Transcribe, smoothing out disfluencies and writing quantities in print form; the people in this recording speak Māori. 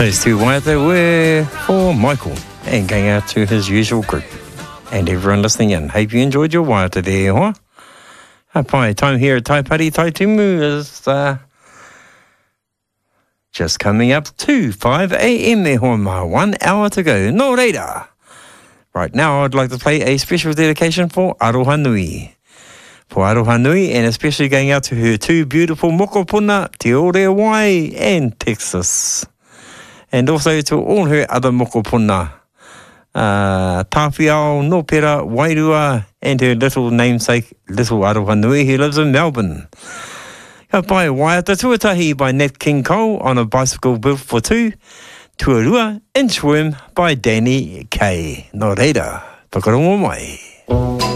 Those two waiata were for Michael and going out to his usual group. And everyone listening in, hope you enjoyed your waiata there, huh? Pai, time here at Taipari Taitumu is just coming up to 5 a.m. there, hoa ma. 1 hour to go. No reira. Right now, I'd like to play a special dedication for Aroha Nui. For Aroha Nui, and especially going out to her two beautiful mokopuna, Te Ore Wai and Texas. And also to all her other mokopuna, Tāwhiao, Nopera, Wairua, and her little namesake, little Aroha Nui, who lives in Melbourne. Ka pai Waiata Tuatahi by Nat King Cole on a bicycle built for two. Tuarua Inchworm by Danny Kaye. Nō reira, whakarongo mai.